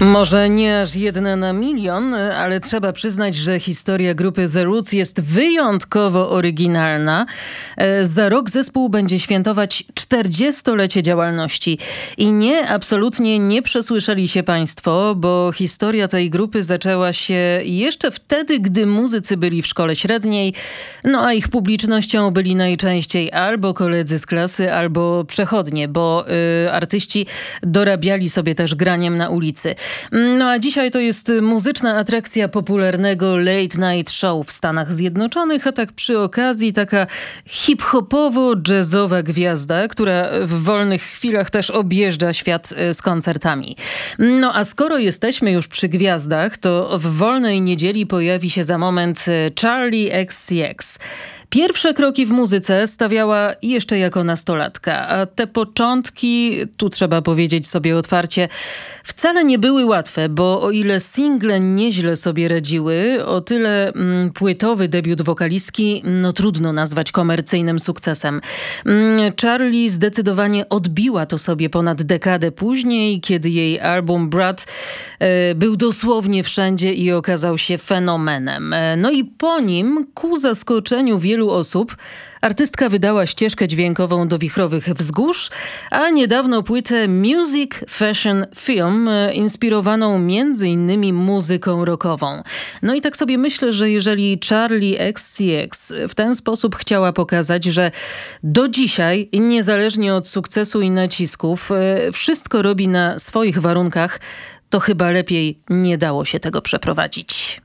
Może nie aż 1 na milion, ale trzeba przyznać, że historia grupy The Roots jest wyjątkowo oryginalna. Za rok zespół będzie świętować 40-lecie działalności. I nie, absolutnie nie przesłyszeli się państwo, bo historia tej grupy zaczęła się jeszcze wtedy, gdy muzycy byli w szkole średniej, no a ich publicznością byli najczęściej albo koledzy z klasy, albo przechodnie, bo artyści dorabiali sobie też graniem na ulicy. No a dzisiaj to jest muzyczna atrakcja popularnego late night show w Stanach Zjednoczonych, a tak przy okazji taka hip-hopowo-jazzowa gwiazda, która w wolnych chwilach też objeżdża świat z koncertami. No a skoro jesteśmy już przy gwiazdach, to w wolnej niedzieli pojawi się za moment Charli XCX. Pierwsze kroki w muzyce stawiała jeszcze jako nastolatka, a te początki, tu trzeba powiedzieć sobie otwarcie, wcale nie były łatwe, bo o ile single nieźle sobie radziły, o tyle płytowy debiut wokalistki trudno nazwać komercyjnym sukcesem. Charli zdecydowanie odbiła to sobie ponad dekadę później, kiedy jej album Brat był dosłownie wszędzie i okazał się fenomenem. No i po nim, ku zaskoczeniu wielu osób, artystka wydała ścieżkę dźwiękową do wichrowych wzgórz, a niedawno płytę Music, Fashion, Film, inspirowaną m.in. muzyką rockową. No i tak sobie myślę, że jeżeli Charli XCX w ten sposób chciała pokazać, że do dzisiaj, niezależnie od sukcesu i nacisków, wszystko robi na swoich warunkach, to chyba lepiej nie dało się tego przeprowadzić.